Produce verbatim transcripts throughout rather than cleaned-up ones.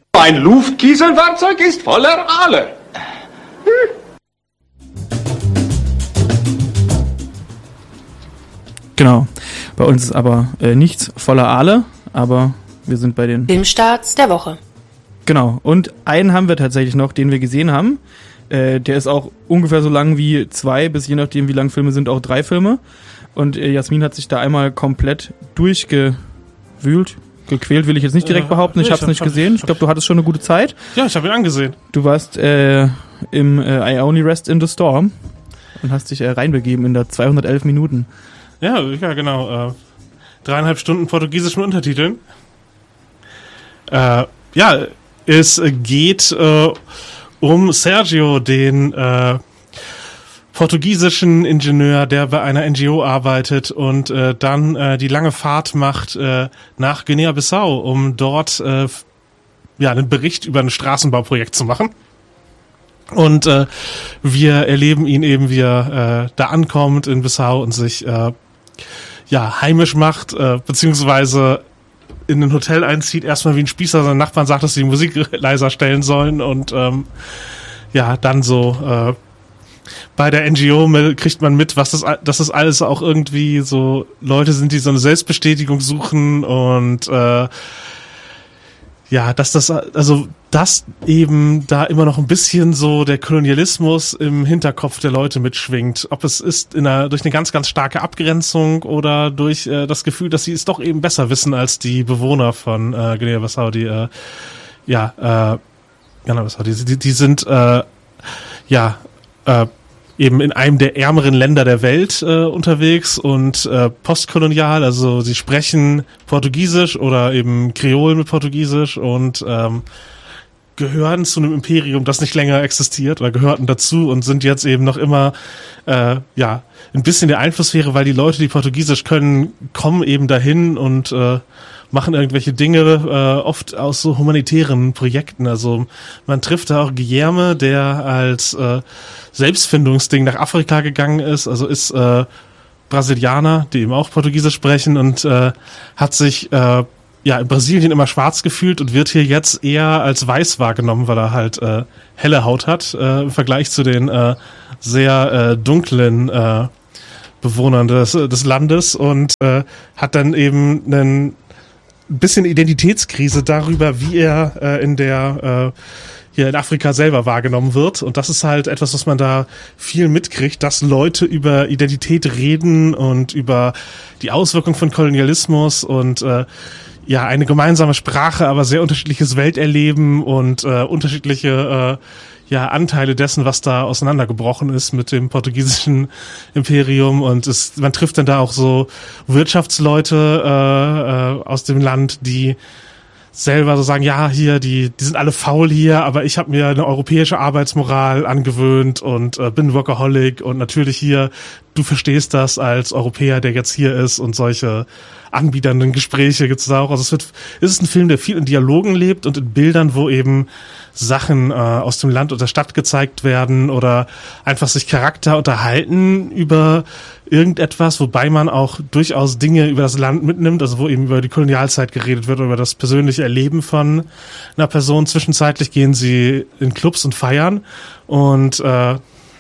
Ein Luftkieselfahrzeug ist voller Aale. Genau. Bei uns ist aber äh, nichts voller Aale, aber wir sind bei den Filmstarts der Woche. Genau. Und einen haben wir tatsächlich noch, den wir gesehen haben. Äh, der ist auch ungefähr so lang wie zwei, bis je nachdem, wie lang Filme sind, auch drei Filme. Und äh, Jasmin hat sich da einmal komplett durchgewühlt. Gequält will ich jetzt nicht direkt behaupten, ich, ich habe es nicht hab, gesehen. Ich glaube, du hattest schon eine gute Zeit. Ja, ich habe ihn angesehen. Du warst äh, im äh, I Only Rest in the Storm und hast dich äh, reinbegeben in der zweihundertelf Minuten. Ja, ja, genau. Äh, dreieinhalb Stunden portugiesischen Untertiteln. Äh, ja, es geht äh, um Sergio, den äh, portugiesischen Ingenieur, der bei einer N G O arbeitet und äh, dann äh, die lange Fahrt macht äh, nach Guinea-Bissau, um dort äh, ja einen Bericht über ein Straßenbauprojekt zu machen. Und äh, wir erleben ihn eben, wie er äh, da ankommt in Bissau und sich äh, ja heimisch macht, äh, beziehungsweise in ein Hotel einzieht, erstmal wie ein Spießer seinen Nachbarn sagt, dass sie die Musik leiser stellen sollen und ähm, ja, dann so äh, bei der N G O kriegt man mit, was das, dass das alles auch irgendwie so Leute sind, die so eine Selbstbestätigung suchen und äh, ja, dass das, also dass eben da immer noch ein bisschen so der Kolonialismus im Hinterkopf der Leute mitschwingt. Ob es ist in einer, durch eine ganz, ganz starke Abgrenzung oder durch äh, das Gefühl, dass sie es doch eben besser wissen als die Bewohner von äh, Guinea-Bissau, die äh, ja, äh, Guinea-Bissau, die, die, die sind äh, ja äh, eben in einem der ärmeren Länder der Welt äh, unterwegs und äh, postkolonial, also sie sprechen Portugiesisch oder eben Kreol mit Portugiesisch und ähm, gehören zu einem Imperium, das nicht länger existiert oder gehörten dazu und sind jetzt eben noch immer äh, ja ein bisschen der Einflusssphäre, weil die Leute, die Portugiesisch können, kommen eben dahin und äh, machen irgendwelche Dinge, äh, oft aus so humanitären Projekten. Also man trifft da auch Guilherme, der als äh, Selbstfindungsding nach Afrika gegangen ist, also ist äh, Brasilianer, die eben auch Portugiesisch sprechen und äh, hat sich äh, ja in Brasilien immer schwarz gefühlt und wird hier jetzt eher als weiß wahrgenommen, weil er halt äh, helle Haut hat, äh, im Vergleich zu den äh, sehr äh, dunklen äh, Bewohnern des, des Landes und äh, hat dann eben einen bisschen Identitätskrise darüber, wie er äh, in der äh, hier in Afrika selber wahrgenommen wird. Und das ist halt etwas, was man da viel mitkriegt, dass Leute über Identität reden und über die Auswirkung von Kolonialismus und äh, ja, eine gemeinsame Sprache, aber sehr unterschiedliches Welterleben und äh, unterschiedliche äh, ja, Anteile dessen, was da auseinandergebrochen ist mit dem portugiesischen Imperium und es, man trifft dann da auch so Wirtschaftsleute äh, äh, aus dem Land, die selber so sagen, ja, hier, die die sind alle faul hier, aber ich habe mir eine europäische Arbeitsmoral angewöhnt und äh, bin Workaholic und natürlich hier, du verstehst das als Europäer, der jetzt hier ist und solche anbiedernden Gespräche gibt's da auch. Also es wird, es ist ein Film, der viel in Dialogen lebt und in Bildern, wo eben Sachen äh, aus dem Land oder der Stadt gezeigt werden oder einfach sich Charakter unterhalten über irgendetwas, wobei man auch durchaus Dinge über das Land mitnimmt, also wo eben über die Kolonialzeit geredet wird, über das persönliche Erleben von einer Person. Zwischenzeitlich gehen sie in Clubs und feiern und äh,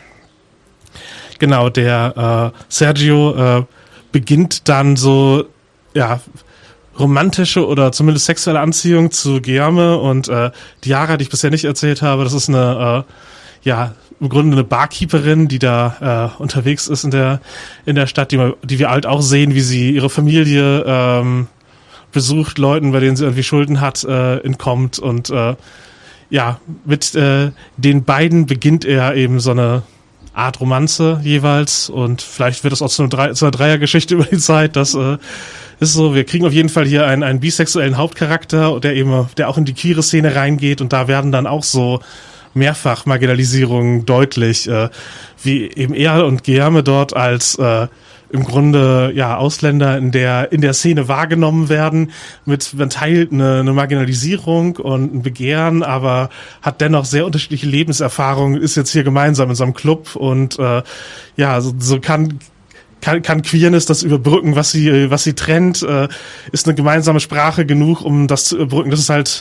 genau, der äh, Sergio äh, beginnt dann so, ja, romantische oder zumindest sexuelle Anziehung zu Guilherme und äh, Diara, die ich bisher nicht erzählt habe, das ist eine, äh, ja, im Grunde eine Barkeeperin, die da äh, unterwegs ist in der in der Stadt, die, wir, die wir halt auch sehen, wie sie ihre Familie ähm, besucht, Leuten, bei denen sie irgendwie Schulden hat, äh, entkommt und äh, ja, mit äh, den beiden beginnt er eben so eine Art Romanze jeweils und vielleicht wird es auch zu einer, Drei- zu einer Dreiergeschichte über die Zeit, das äh, ist so, wir kriegen auf jeden Fall hier einen, einen bisexuellen Hauptcharakter, der eben, der auch in die queere Szene reingeht und da werden dann auch so mehrfach Marginalisierungen deutlich, äh, wie eben er und Guilherme dort als äh, im Grunde ja Ausländer in der in der Szene wahrgenommen werden, mit man teilt eine, eine Marginalisierung und ein Begehren, aber hat dennoch sehr unterschiedliche Lebenserfahrungen, ist jetzt hier gemeinsam in so einem Club und äh, ja, so, so kann Kann, kann Queerness das überbrücken, was sie, was sie trennt? Äh, ist eine gemeinsame Sprache genug, um das zu überbrücken? Das ist halt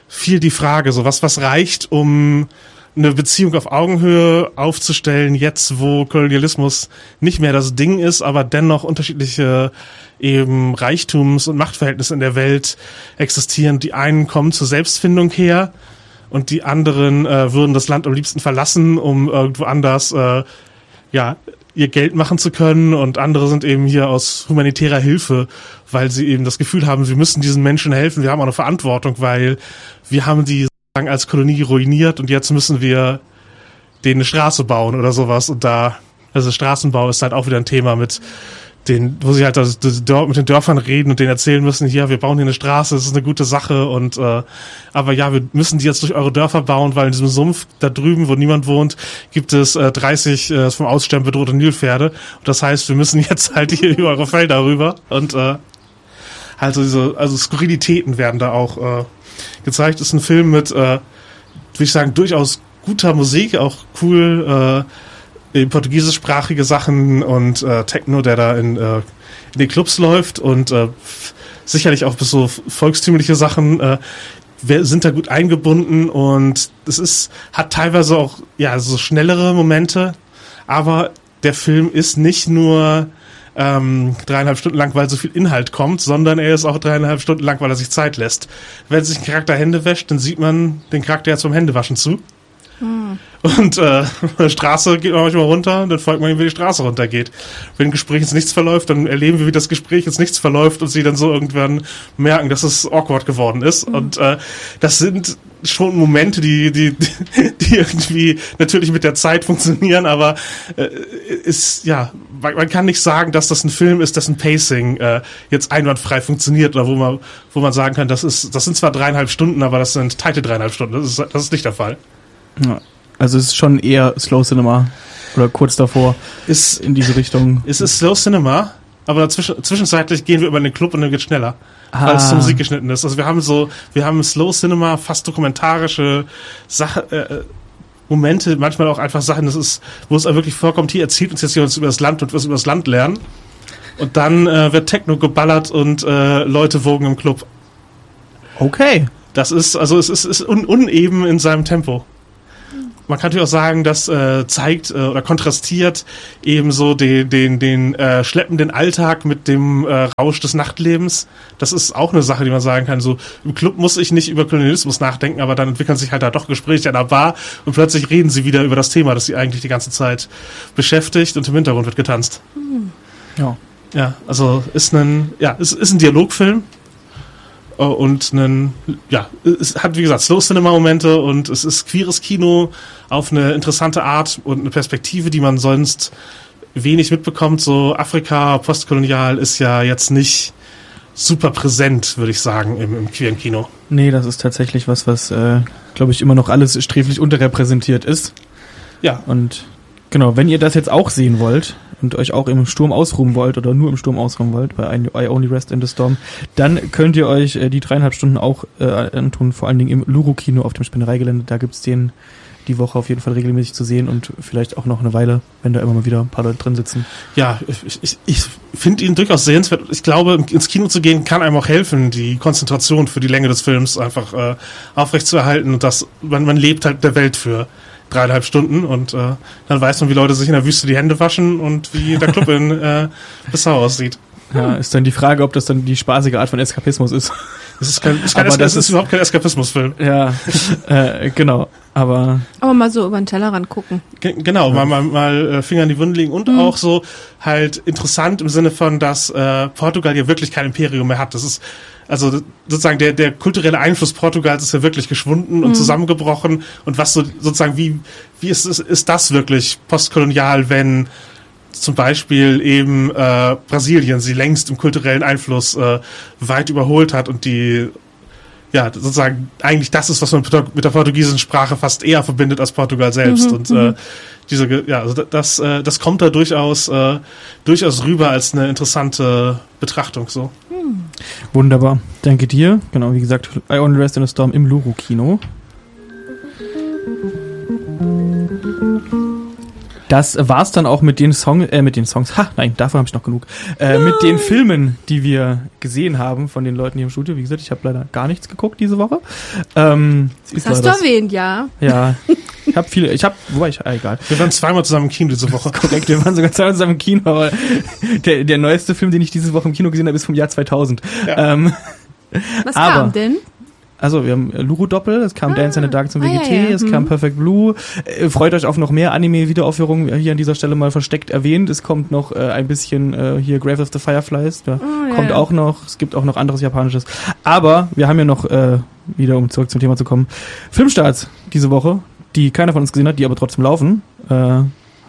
viel die Frage, so was, was reicht, um eine Beziehung auf Augenhöhe aufzustellen, jetzt wo Kolonialismus nicht mehr das Ding ist, aber dennoch unterschiedliche eben Reichtums- und Machtverhältnisse in der Welt existieren. Die einen kommen zur Selbstfindung her und die anderen äh, würden das Land am liebsten verlassen, um irgendwo anders äh, ja ihr Geld machen zu können, und andere sind eben hier aus humanitärer Hilfe, weil sie eben das Gefühl haben, wir müssen diesen Menschen helfen, wir haben auch eine Verantwortung, weil wir haben die als Kolonie ruiniert und jetzt müssen wir denen eine Straße bauen oder sowas. Und da, also Straßenbau ist halt auch wieder ein Thema mit den, wo sie halt also mit den Dörfern reden und denen erzählen müssen, ja, wir bauen hier eine Straße, das ist eine gute Sache, und äh, aber ja, wir müssen die jetzt durch eure Dörfer bauen, weil in diesem Sumpf da drüben, wo niemand wohnt, gibt es äh, dreißig äh, vom Aussterben bedrohte Nilpferde. Und das heißt, wir müssen jetzt halt hier über eure Felder rüber. Und äh, also diese, also Skurrilitäten werden da auch äh, gezeigt. Ist ein Film mit, äh, würde ich sagen, durchaus guter Musik, auch cool, äh, portugiesischsprachige Sachen und äh, Techno, der da in, äh, in den Clubs läuft, und äh, sicherlich auch bis so volkstümliche Sachen äh, sind da gut eingebunden, und es ist, hat teilweise auch ja so schnellere Momente, aber der Film ist nicht nur ähm, dreieinhalb Stunden lang, weil so viel Inhalt kommt, sondern er ist auch dreieinhalb Stunden lang, weil er sich Zeit lässt. Wenn sich ein Charakter Hände wäscht, dann sieht man den Charakter jetzt beim Händewaschen zu. Hm. Und äh, der Straße geht man manchmal runter, und dann folgt man ihm, wie die Straße runtergeht. Wenn ein Gespräch ins Nichts verläuft, dann erleben wir, wie das Gespräch ins Nichts verläuft und sie dann so irgendwann merken, dass es awkward geworden ist. Hm. Und äh, das sind schon Momente, die, die, die irgendwie natürlich mit der Zeit funktionieren, aber äh, ist, ja, man, man kann nicht sagen, dass das ein Film ist, dessen Pacing äh, jetzt einwandfrei funktioniert, oder wo man, wo man sagen kann, das ist, das sind zwar dreieinhalb Stunden, aber das sind teilte dreieinhalb Stunden. Das ist, das ist nicht der Fall. Ja, also es ist schon eher Slow Cinema oder kurz davor ist in diese Richtung. Es ist Slow Cinema, aber dazwischen, zwischenzeitlich gehen wir über den Club und dann geht schneller, ah. weil es zur Musik geschnitten ist. Also wir haben so, wir haben Slow Cinema, fast dokumentarische Sache, äh, Momente, manchmal auch einfach Sachen, das ist, wo es wirklich vorkommt, hier erzählt uns jetzt jemand über das Land und was über das Land lernen. Und dann äh, wird Techno geballert und äh, Leute wogen im Club. Okay. Das ist, also es ist, ist un, uneben in seinem Tempo. Man kann natürlich auch sagen, das äh, zeigt äh, oder kontrastiert eben so den, den, den äh, schleppenden Alltag mit dem äh, Rausch des Nachtlebens. Das ist auch eine Sache, die man sagen kann. So im Club muss ich nicht über Kolonialismus nachdenken, aber dann entwickeln sich halt da doch Gespräche an der Bar und plötzlich reden sie wieder über das Thema, das sie eigentlich die ganze Zeit beschäftigt, und im Hintergrund wird getanzt. Ja. Ja, also ist ein, ja, ist, ist ein Dialogfilm. Und einen, ja, es hat, wie gesagt, Slow-Cinema-Momente, und es ist queeres Kino auf eine interessante Art und eine Perspektive, die man sonst wenig mitbekommt. So Afrika, postkolonial ist ja jetzt nicht super präsent, würde ich sagen, im, im queeren Kino. Nee, das ist tatsächlich was, was, äh, glaube ich, immer noch alles sträflich unterrepräsentiert ist. Ja. Und genau, wenn ihr das jetzt auch sehen wollt und euch auch im Sturm ausruhen wollt oder nur im Sturm ausruhen wollt, bei I Only Rest in the Storm, dann könnt ihr euch äh, die dreieinhalb Stunden auch äh, antun, vor allen Dingen im Luro-Kino auf dem Spinnereigelände. Da gibt's den die Woche auf jeden Fall regelmäßig zu sehen und vielleicht auch noch eine Weile, wenn da immer mal wieder ein paar Leute drin sitzen. Ja, ich, ich, ich finde ihn durchaus sehenswert. Ich glaube, ins Kino zu gehen kann einem auch helfen, die Konzentration für die Länge des Films einfach äh, aufrechtzuerhalten, und das, man, man lebt halt der Welt für dreieinhalb Stunden, und äh, dann weiß man, wie Leute sich in der Wüste die Hände waschen und wie der Club in äh, Bissau aussieht. Ja, ist dann die Frage, ob das dann die spaßige Art von Eskapismus ist. Das ist, kein, ist, kein aber es das ist, ist überhaupt kein Eskapismusfilm. Ja, äh, genau. Aber aber mal so über den Tellerrand gucken. G- genau, mal, mal, mal Finger in die Wunde legen, und mhm. auch so halt interessant im Sinne von, dass äh, Portugal ja wirklich kein Imperium mehr hat. Das ist also sozusagen der der kulturelle Einfluss Portugals ist ja wirklich geschwunden und mhm. zusammengebrochen, und was so sozusagen wie wie ist ist, ist das wirklich postkolonial, wenn zum Beispiel eben äh, Brasilien sie längst im kulturellen Einfluss äh, weit überholt hat und die ja sozusagen eigentlich das ist, was man mit der portugiesischen Sprache fast eher verbindet als Portugal selbst. Mhm, und äh, diese ja also das äh, das kommt da durchaus äh, durchaus rüber als eine interessante Betrachtung so. Mhm. Wunderbar, danke dir. Genau, wie gesagt, I Only Rest in the Storm im Luro-Kino. Das war's dann auch mit den Song, äh, mit den Songs. Ha, nein, davon habe ich noch genug. Äh, mit den Filmen, die wir gesehen haben von den Leuten hier im Studio. Wie gesagt, ich habe leider gar nichts geguckt diese Woche. Ähm, das hast du erwähnt, ja. Ja, ich habe viele, ich habe, wobei ich, ah, egal. Wir waren zweimal zusammen im Kino diese Woche. Korrekt, wir waren sogar zweimal zusammen im Kino, aber der, der neueste Film, den ich diese Woche im Kino gesehen habe, ist vom Jahr zweitausend. Ja. Ähm, Was aber, kam denn? Also wir haben Luru-Doppel, es kam Ah, Dance in the Dark zum ah, W G T, ja, ja. es Mhm. kam Perfect Blue. Äh, freut euch auf noch mehr Anime-Wiederaufführungen, hier an dieser Stelle mal versteckt erwähnt. Es kommt noch äh, ein bisschen äh, hier Grave of the Fireflies, da Oh, ja, kommt ja. auch noch, es gibt auch noch anderes Japanisches. Aber wir haben ja noch, äh, wieder um zurück zum Thema zu kommen, Filmstarts diese Woche, die keiner von uns gesehen hat, die aber trotzdem laufen. Äh,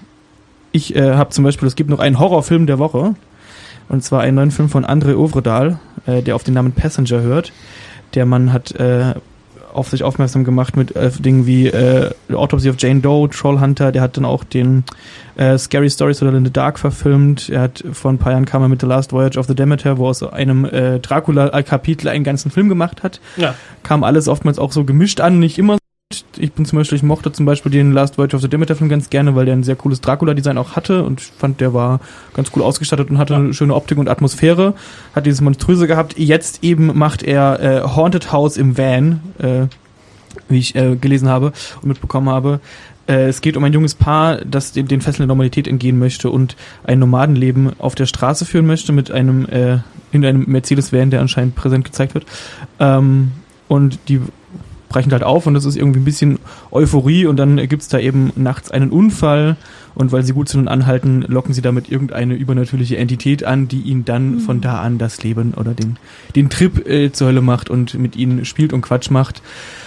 ich äh, habe zum Beispiel, es gibt noch einen Horrorfilm der Woche, und zwar einen neuen Film von André Ovredal, äh, der auf den Namen Passenger hört. Der Mann hat äh, auf sich aufmerksam gemacht mit äh, Dingen wie äh, Autopsy of Jane Doe, Trollhunter. Der hat dann auch den äh, Scary Stories oder in the Dark verfilmt. Er hat vor ein paar Jahren kam er mit The Last Voyage of the Demeter, wo aus einem äh, Dracula-Kapitel einen ganzen Film gemacht hat. Ja. Kam alles oftmals auch so gemischt an, nicht immer. Ich bin zum Beispiel, ich mochte zum Beispiel den Last Voyage of the Demeter Film ganz gerne, weil der ein sehr cooles Dracula-Design auch hatte und ich fand, der war ganz cool ausgestattet und hatte eine schöne Optik und Atmosphäre, hat dieses Monströse gehabt. Jetzt eben macht er äh, Haunted House im Van, äh, wie ich äh, gelesen habe und mitbekommen habe. Äh, es geht um ein junges Paar, das den, den Fesseln der Normalität entgehen möchte und ein Nomadenleben auf der Straße führen möchte mit einem äh, in einem Mercedes-Van, der anscheinend präsent gezeigt wird. Ähm, und die brechen halt auf und das ist irgendwie ein bisschen Euphorie und dann gibt's da eben nachts einen Unfall und weil sie gut sind und anhalten, locken sie damit irgendeine übernatürliche Entität an, die ihnen dann mhm. von da an das Leben oder den, den Trip äh, zur Hölle macht und mit ihnen spielt und Quatsch macht.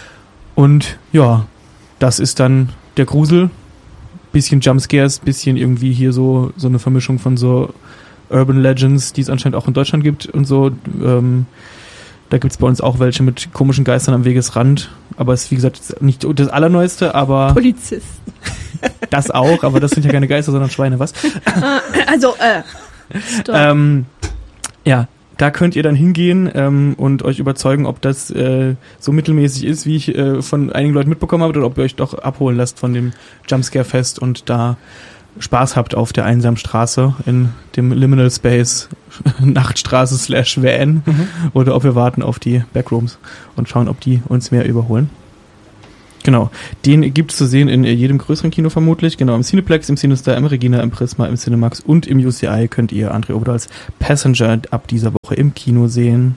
Und ja, das ist dann der Grusel. Bisschen Jumpscares, bisschen irgendwie hier so, so eine Vermischung von so Urban Legends, die es anscheinend auch in Deutschland gibt und so. Ähm, Da gibt's bei uns auch welche mit komischen Geistern am Wegesrand. Aber es ist, wie gesagt, nicht das Allerneueste, aber... Polizisten. Das auch, aber das sind ja keine Geister, sondern Schweine, was? Also, äh... Stop. ähm, ja, da könnt ihr dann hingehen ähm, und euch überzeugen, ob das äh, so mittelmäßig ist, wie ich äh, von einigen Leuten mitbekommen habe, oder ob ihr euch doch abholen lasst von dem Jumpscare-Fest und da Spaß habt auf der einsamen Straße in dem Liminal Space Nachtstraße slash Van mhm. oder ob wir warten auf die Backrooms und schauen, ob die uns mehr überholen. Genau, den gibt es zu sehen in jedem größeren Kino vermutlich, genau, im Cineplex, im Cinestar, im Regina, im Prisma, im Cinemax und im U C I könnt ihr André Ovredals Passenger ab dieser Woche im Kino sehen.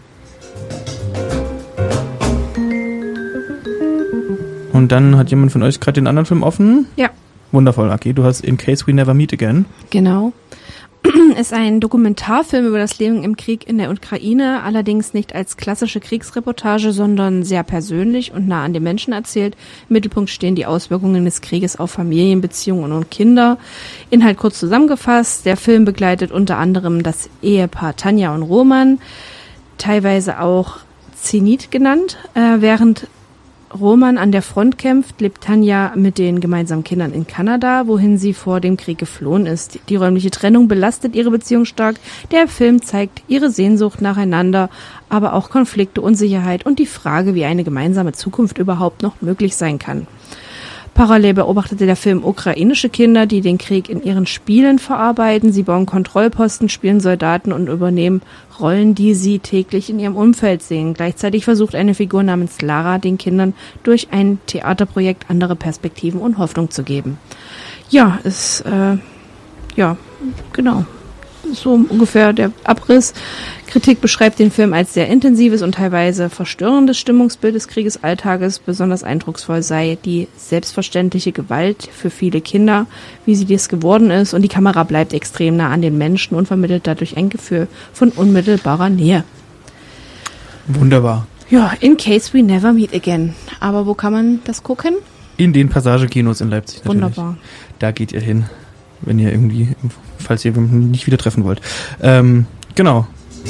Und dann hat jemand von euch gerade den anderen Film offen? Ja. Wundervoll, Aki. Du hast In Case We Never Meet Again. Genau. Ist ein Dokumentarfilm über das Leben im Krieg in der Ukraine, allerdings nicht als klassische Kriegsreportage, sondern sehr persönlich und nah an den Menschen erzählt. Im Mittelpunkt stehen die Auswirkungen des Krieges auf Familienbeziehungen und Kinder. Inhalt kurz zusammengefasst. Der Film begleitet unter anderem das Ehepaar Tanja und Roman, teilweise auch Zenit genannt, äh, während Roman an der Front kämpft, lebt Tanja mit den gemeinsamen Kindern in Kanada, wohin sie vor dem Krieg geflohen ist. Die räumliche Trennung belastet ihre Beziehung stark. Der Film zeigt ihre Sehnsucht nacheinander, aber auch Konflikte, Unsicherheit und die Frage, wie eine gemeinsame Zukunft überhaupt noch möglich sein kann. Parallel beobachtete der Film ukrainische Kinder, die den Krieg in ihren Spielen verarbeiten. Sie bauen Kontrollposten, spielen Soldaten und übernehmen Rollen, die sie täglich in ihrem Umfeld sehen. Gleichzeitig versucht eine Figur namens Lara den Kindern durch ein Theaterprojekt andere Perspektiven und Hoffnung zu geben. Ja, ist, äh, ja, genau. So ungefähr der Abriss. Kritik beschreibt den Film als sehr intensives und teilweise verstörendes Stimmungsbild des Kriegesalltages. Besonders eindrucksvoll sei die selbstverständliche Gewalt für viele Kinder, wie sie dies geworden ist. Und die Kamera bleibt extrem nah an den Menschen und vermittelt dadurch ein Gefühl von unmittelbarer Nähe. Wunderbar. Ja, In Case We Never Meet Again. Aber wo kann man das gucken? In den Passagekinos in Leipzig natürlich. Wunderbar. Da geht ihr hin, wenn ihr irgendwie, falls ihr nicht wieder treffen wollt. Ähm, genau.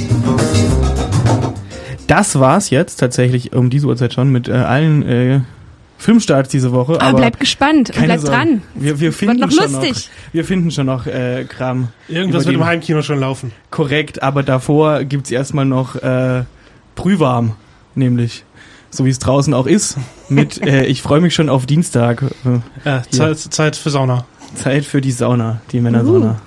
Das war's jetzt tatsächlich um diese Uhrzeit schon mit äh, allen äh, Filmstarts diese Woche. Aber, aber bleibt gespannt und bleibt Sorge. dran. Wir, wir finden noch schon lustig. noch, wir finden schon noch äh, Kram. Irgendwas wird im Heimkino schon laufen. Korrekt, aber davor gibt's erstmal noch äh, Brühwarm, nämlich. So wie es draußen auch ist, mit äh, ich freue mich schon auf Dienstag. Ja, Zeit, Zeit für Sauna. Zeit für die Sauna, die Männersauna.